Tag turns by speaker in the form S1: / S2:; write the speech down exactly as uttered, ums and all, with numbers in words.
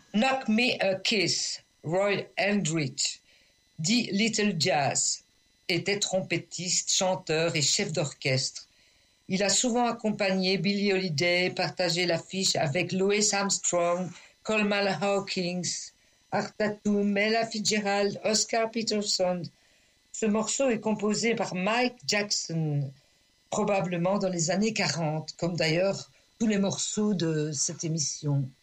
S1: Knock Me a Kiss, Roy Eldridge, dit Little Jazz, était trompettiste, chanteur et chef d'orchestre. Il a souvent accompagné Billie Holiday, partagé l'affiche avec Louis Armstrong, Coleman Hawkins, Art Tatum, Ella Fitzgerald, Oscar Peterson. Ce morceau est composé par Mike Jackson, probablement dans les années quarante, comme d'ailleurs tous les morceaux de cette émission.